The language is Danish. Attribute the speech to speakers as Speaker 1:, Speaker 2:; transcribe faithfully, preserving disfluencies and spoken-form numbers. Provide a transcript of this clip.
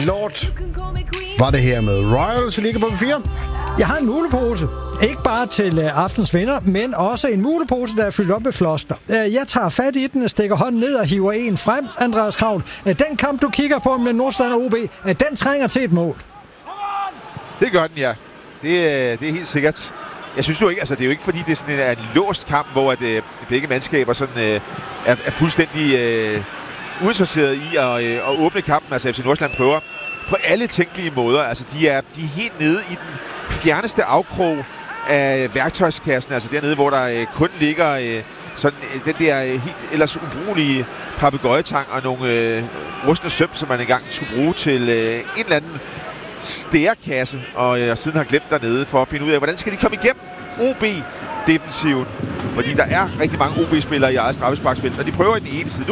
Speaker 1: Lord var det her med Royals, ligger på fire.
Speaker 2: Jeg har en mulepose. Ikke bare til uh, aftens vinder, men også en mulepose, der er fyldt op med floster. Uh, jeg tager fat i den, stikker hånden ned og hiver en frem, Andreas Kraul. Uh, den kamp, du kigger på med Nordsjælland og O B, uh, den trænger til et mål.
Speaker 3: Det gør den, ja. Det, det er helt sikkert. Jeg synes jo ikke, altså det er jo ikke fordi, det er sådan en, en låst kamp, hvor at, øh, begge mandskaber sådan, øh, er, er fuldstændig øh, uinteresseret i at, øh, at åbne kampen. Altså F C Nordsjælland prøver på alle tænkelige måder. Altså de er, de er helt nede i den fjerneste afkrog af værktøjskassen. Altså dernede, hvor der øh, kun ligger øh, sådan, øh, den der helt ellers ubrugelige papegøjetang og nogle øh, rustne søm, som man engang skulle bruge til øh, en eller anden stærekasse, og øh, siden har glemt dernede for at finde ud af, hvordan skal de komme igennem O B-defensiven. Fordi der er rigtig mange O B-spillere i eget straffesparksfelt, og de prøver i den ene side.